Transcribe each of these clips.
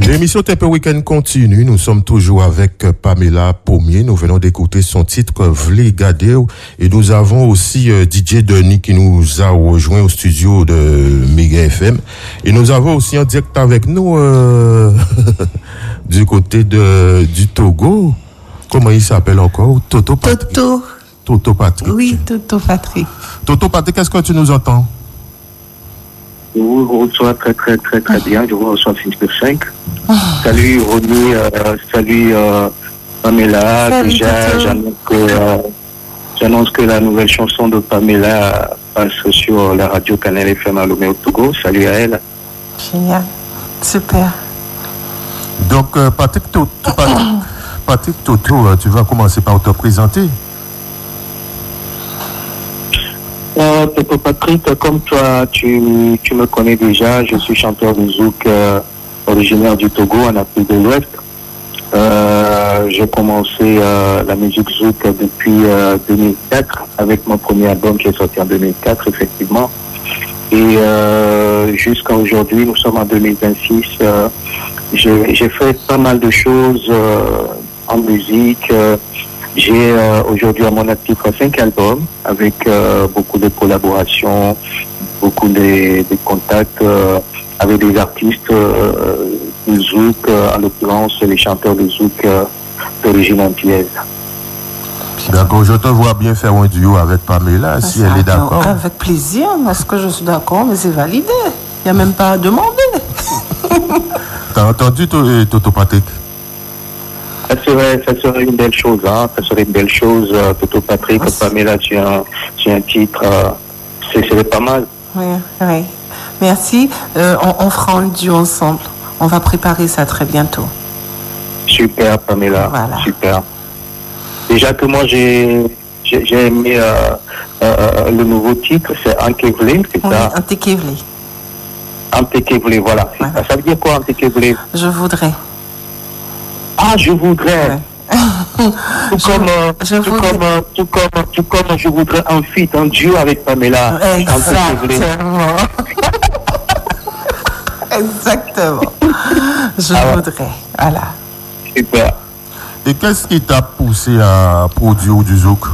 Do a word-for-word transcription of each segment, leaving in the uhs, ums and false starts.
L'émission Tempo Week-end continue. Nous sommes toujours avec Pamela Pommier. Nous venons d'écouter son titre V'lez Gade. Et nous avons aussi euh, D J Denis qui nous a rejoint au studio de Méga F M. Et nous avons aussi en direct avec nous euh, du côté de du Togo. Comment il s'appelle encore? Toto Patrick. Toto. Toto Patrick. Oui, Toto Patrick. Toto Patrick, est-ce que tu nous entends? Je vous reçois très très très très bien. Je vous reçois six sur cinq. Salut Ronnie, euh, salut euh, Pamela. Salut, Déjà, j'annonce que, euh, j'annonce que la nouvelle chanson de Pamela passe sur la radio Canal F M à Lomé au Togo. Salut à elle. Génial. Super. Donc, euh, Patrick, Toto, Patrick, Patrick Toto, euh, tu vas commencer par te présenter. Euh, Toto Patrick, comme toi, tu, tu me connais déjà. Je suis chanteur de zouk euh, originaire du Togo, en Afrique de l'Ouest. Euh, j'ai commencé euh, la musique zouk depuis euh, deux mille quatre avec mon premier album qui est sorti en deux mille quatre, effectivement. Et euh, jusqu'à aujourd'hui, nous sommes en deux mille vingt-six. Euh, j'ai, j'ai fait pas mal de choses euh, en musique. Euh, J'ai euh, aujourd'hui à mon actif cinq albums avec euh, beaucoup de collaborations, beaucoup de, de contacts euh, avec des artistes euh, de zouk, euh, en l'occurrence les chanteurs de zouk euh, d'origine antillaise. D'accord, je te vois bien faire un duo avec Pamela, si elle est d'accord. Avec plaisir, est-ce que je suis d'accord, mais c'est validé. Il n'y a même pas à demander. T'as entendu Toto Patrick? Ça serait, ça serait une belle chose, hein. Ça serait une belle chose, euh, Toto Patrick, oh, Pamela, tu as un, tu as un titre, euh, c'est, c'est pas mal. Oui, oui. Merci. Euh, on, on fera un duo ensemble. On va préparer ça très bientôt. Super, Pamela. Voilà. Super. Déjà que moi, j'ai, j'ai, j'ai aimé euh, euh, le nouveau titre, c'est Ankevle, c'est oui, ça? Antekevle. Antekevle, voilà. Ouais. Ça. ça veut dire quoi, Antekevle? Je voudrais. Ah, je voudrais. Ouais. Tout, je, comme, je tout, voudrais. Comme, tout, comme, tout comme je voudrais un feat, un duo avec Pamela. Exactement. Exactement. Je ah ouais. voudrais. Voilà. Super. Et qu'est-ce qui t'a poussé à produire du zouk?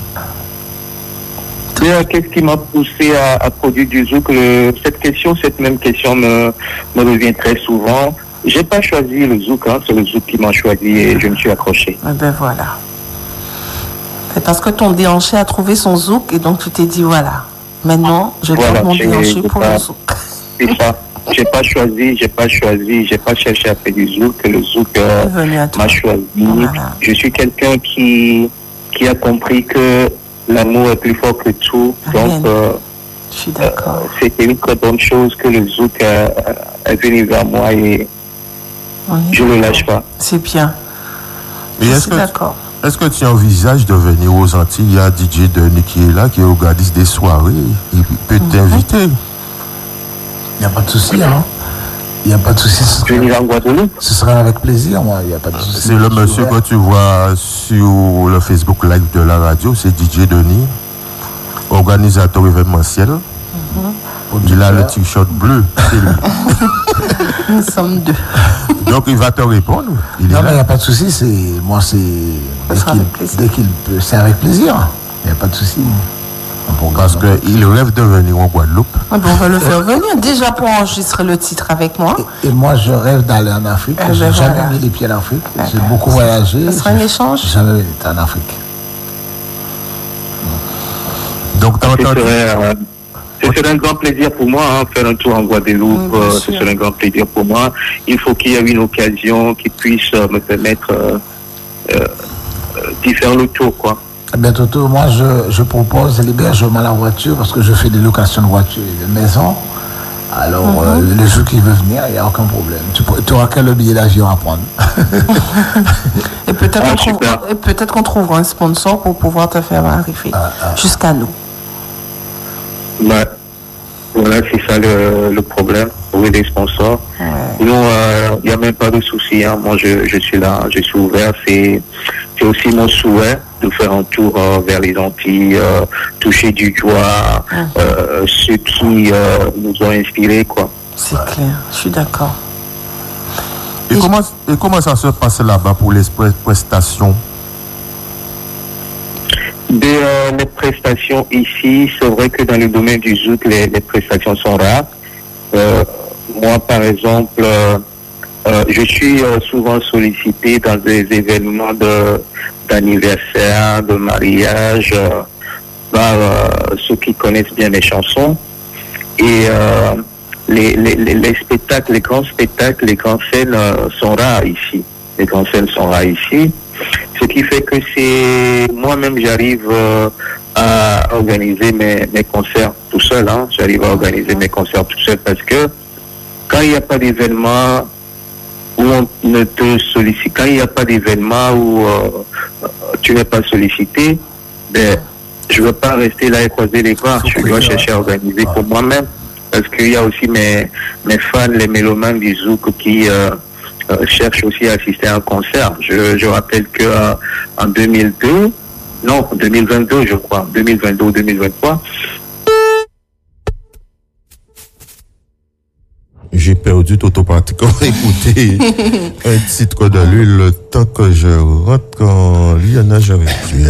Qu'est-ce qui m'a poussé à, à produire du zouk? Le, cette question, cette même question me, me revient très souvent. J'ai pas choisi le zouk, hein, c'est le zouk qui m'a choisi et je me suis accroché. Eh ben voilà. C'est parce que ton déhanché a trouvé son zouk et donc tu t'es dit voilà, maintenant je vais voilà, mon déhanché pour pas, le zouk. C'est ça. J'ai pas choisi, j'ai pas choisi, j'ai pas cherché à faire du zouk. Le zouk euh, m'a choisi. Voilà. Je suis quelqu'un qui qui a compris que l'amour est plus fort que tout. Rien. Donc euh, je suis d'accord. Euh, c'était une très bonne chose que le zouk euh, est venu vers moi et oui, je ne le lâche pas. C'est bien. Et est-ce que, d'accord. Est-ce que tu envisages de venir aux Antilles? Il y a D J Denis qui est là, qui organise des soirées. Il peut mm-hmm. t'inviter. Il n'y a pas de souci, hein? Il n'y a pas de souci. Tu veux venir en Guadeloupe? Ce sera avec plaisir, moi. Il n'y a pas de souci. C'est le monsieur que tu vois sur le Facebook Live de la radio, c'est D J Denis, organisateur événementiel. Mm-hmm. Il a le t-shirt bleu, c'est lui. Nous sommes deux. Donc il va te répondre. Il non, mais il n'y a pas de souci. C'est, moi, c'est. Dès qu'il, dès qu'il peut, c'est avec plaisir. Il n'y a pas de souci. Parce qu'il rêve de venir en Guadeloupe. Ah ben on va le faire venir déjà pour enregistrer le titre avec moi. Et, et moi, je rêve d'aller en Afrique. Eh j'ai ben jamais voilà. mis les pieds en Afrique. Ah j'ai ben beaucoup voyagé. Ce sera un échange. J'ai jamais été en Afrique. Donc, t'as entendu. Ce serait un grand plaisir pour moi, hein, faire un tour en Guadeloupe, oui, euh, ce serait un grand plaisir pour moi. Il faut qu'il y ait une occasion qui puisse euh, me permettre euh, euh, d'y faire le tour, quoi. Eh bien, Toto, moi, je, je propose l'hébergement à la voiture parce que je fais des locations de voitures et de maisons. Alors, mm-hmm. euh, les jours qui veulent venir, il n'y a aucun problème. Tu n'auras qu'à le billet d'avion à prendre. et, peut-être ah, qu'on trouve, et peut-être qu'on trouvera un sponsor pour pouvoir te faire arriver ah, ah. jusqu'à nous. Ouais. Voilà, c'est ça le, le problème, trouver des sponsors. Ouais. Sinon, il euh, n'y a même pas de souci. Hein. Moi, je, je suis là, je suis ouvert. C'est, c'est aussi mon souhait de faire un tour euh, vers les Antilles, euh, toucher du doigt ouais. euh, ceux qui euh, nous ont inspirés, quoi. C'est clair, je suis d'accord. Et, et, comment, et comment ça se passe là-bas pour les prestations? De, euh, les prestations ici, c'est vrai que dans le domaine du zouk, les, les prestations sont rares. Euh, moi, par exemple, euh, euh, je suis euh, souvent sollicité dans des événements de, d'anniversaire, de mariage, euh, par euh, ceux qui connaissent bien les chansons. Et euh, les, les, les spectacles, les grands spectacles, les grandes scènes euh, sont rares ici. Les grandes scènes sont rares ici. Ce qui fait que c'est moi-même j'arrive euh, à organiser mes, mes concerts tout seul. Hein. J'arrive à organiser mes concerts tout seul parce que quand il n'y a pas d'événement où on ne te sollicite, quand il n'y a pas d'événement où euh, tu n'es pas sollicité, ben, je ne veux pas rester là et croiser les bras. Je dois chercher à organiser pour moi-même parce qu'il y a aussi mes, mes fans, les mélomanes du zouk qui euh, euh, cherchent aussi à assister à un concert. Je, je rappelle que euh, en deux mille deux, non, deux mille vingt-deux, je crois, deux mille vingt-deux ou deux mille vingt-trois. J'ai perdu tout automatiquement écouter un titre de lui le temps que je rentre en Liana, j'avais